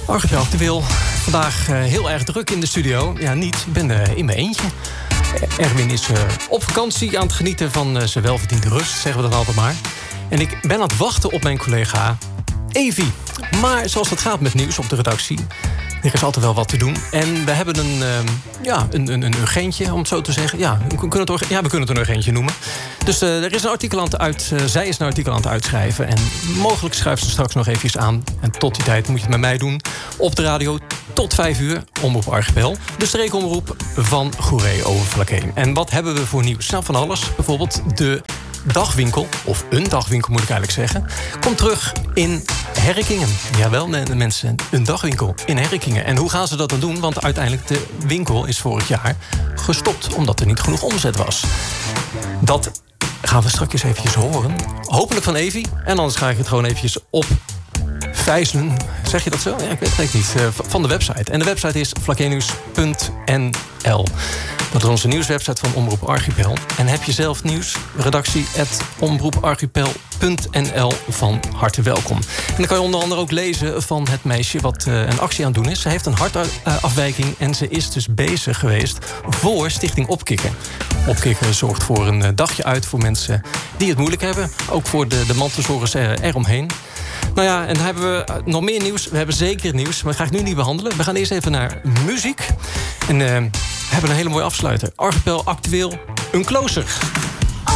Archipel Actueel. Vandaag heel erg druk in de studio. Ja, niet. Ik ben in mijn eentje. Erwin is op vakantie aan het genieten van zijn welverdiende rust, zeggen we dan altijd maar. En ik ben aan het wachten op mijn collega Evi. Maar zoals het gaat met nieuws op de redactie, er is altijd wel wat te doen. En we hebben een urgentje, om het zo te zeggen. Ja, we kunnen het een urgentje noemen. Dus er is een artikel zij is een artikel aan het uitschrijven. En mogelijk schrijft ze straks nog eventjes aan. En tot die tijd moet je het met mij doen. Op de radio tot 5 uur, Omroep Archipel. De streekomroep van Goeree over Vlakkeen. En wat hebben we voor nieuws? Nou, van alles. Bijvoorbeeld de dagwinkel, of een dagwinkel moet ik eigenlijk zeggen, komt terug in Herkingen. Jawel, de mensen, een dagwinkel in Herkingen. En hoe gaan ze dat dan doen? Want uiteindelijk de winkel is vorig jaar gestopt, omdat er niet genoeg omzet was. Dat gaan we straks eventjes horen. Hopelijk van Evi. En anders ga ik het gewoon eventjes op vijzelen. Zeg je dat zo? Ja, ik weet het niet. Van de website. En de website is vlakkeennieuws.nl. Dat is onze nieuwswebsite van Omroep Archipel. En heb je zelf nieuws? Redactie@omroeparchipel.nl van harte welkom. En dan kan je onder andere ook lezen van het meisje wat een actie aan het doen is. Ze heeft een hartafwijking en ze is dus bezig geweest voor Stichting Opkikken. Opkikken zorgt voor een dagje uit voor mensen die het moeilijk hebben. Ook voor de mantelzorgers eromheen. Nou ja, en dan hebben we nog meer nieuws. We hebben zeker nieuws, maar dat ga ik nu niet behandelen. We gaan eerst even naar muziek. En we hebben een hele mooie afsluiter. Archipel Actueel, een closer.